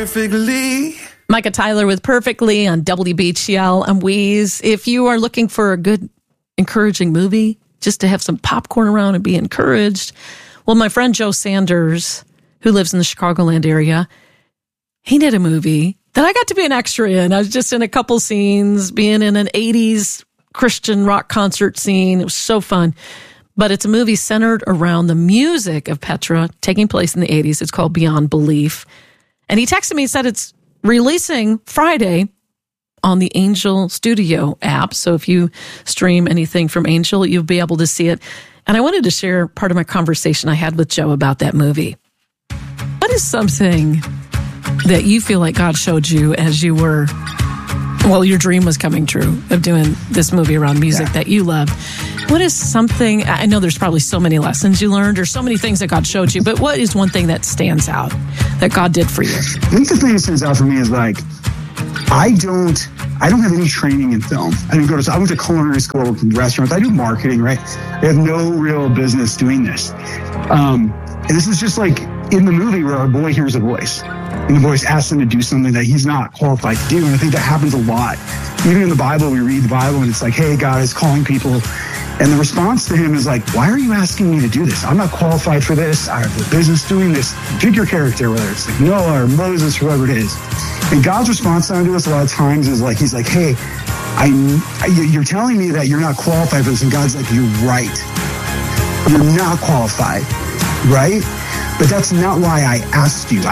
perfectly. Micah Tyler with Perfectly on WBGL. I'm Wheeze. If you are looking for a good, encouraging movie, just to have some popcorn around and be encouraged, well, my friend Joe Sanders, who lives in the Chicagoland area, he did a movie that I got to be an extra in. I was just in a couple scenes, being in an 80s Christian rock concert scene. It was so fun. But it's a movie centered around the music of Petra, taking place in the 80s. It's called Beyond Belief. And he texted me and said it's releasing Friday on the Angel Studio app. So if you stream anything from Angel, you'll be able to see it. And I wanted to share part of my conversation I had with Joe about that movie. What is something that you feel like God showed you as you were, well, your dream was coming true of doing this movie around music that you love? What is something, I know there's probably so many lessons you learned or so many things that God showed you, but what is one thing that stands out that God did for you? I think the thing that stands out for me is like, I don't have any training in film. I went to culinary school, I worked in restaurants. I do marketing, right? I have no real business doing this. And this is just like in the movie where our boy hears a voice and the voice asks him to do something that he's not qualified to do. And I think that happens a lot. Even in the Bible, we read the Bible and it's like, hey, God is calling people. And the response to him is like, why are you asking me to do this? I'm not qualified for this. I have no business doing this. Pick your character, whether it's like Noah or Moses, whoever it is. And God's response to us a lot of times is like, he's like, hey, you're telling me that you're not qualified for this. And God's like, you're right. You're not qualified, right? But that's not why I asked you.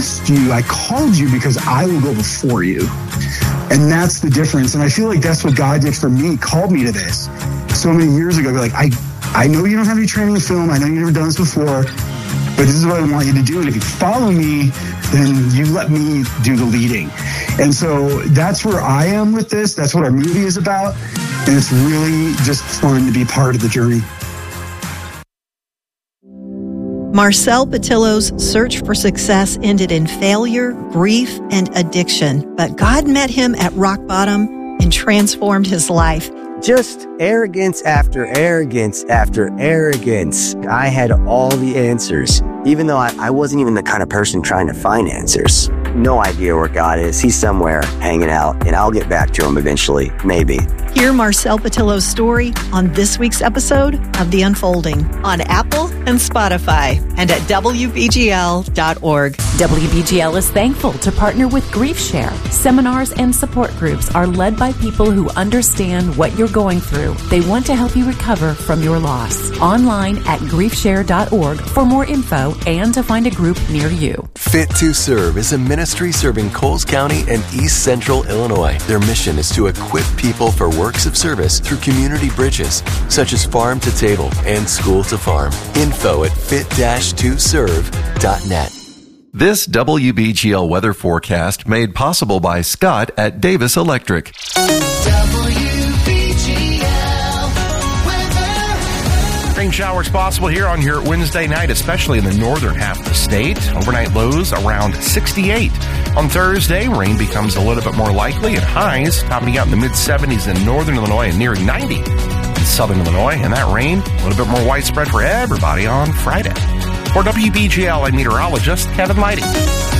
I called you because I will go before you. And that's the difference. And I feel like that's what God did for me, called me to this so many years ago. Like, I know you don't have any training in film. I know you've never done this before, but this is what I want you to do. And if you follow me, then you let me do the leading. And so that's where I am with this. That's what our movie is about. And it's really just fun to be part of the journey. Marcel Patillo's search for success ended in failure, grief, and addiction. But God met him at rock bottom and transformed his life. Just arrogance after arrogance after arrogance. I had all the answers, even though I wasn't even the kind of person trying to find answers. No idea where God is. He's somewhere hanging out, and I'll get back to him eventually, maybe. Hear Marcel Patillo's story on this week's episode of The Unfolding on Apple and Spotify and at WBGL.org. WBGL is thankful to partner with GriefShare. Seminars and support groups are led by people who understand what you're going through. They want to help you recover from your loss. Online at GriefShare.org for more info and to find a group near you. Fit to Serve is a ministry serving Coles County and East Central Illinois. Their mission is to equip people for works of service through community bridges, such as farm to table and school to farm. Info at fit-2serve.net. This WBGL weather forecast made possible by Scott at Davis Electric. Rain showers possible here on your Wednesday night, especially in the northern half of the state. Overnight lows around 68. On Thursday, rain becomes a little bit more likely and highs topping out in the mid-70s in northern Illinois and near 90 in southern Illinois. And that rain, a little bit more widespread for everybody on Friday. For WBGL, I'm meteorologist Kevin Lighty.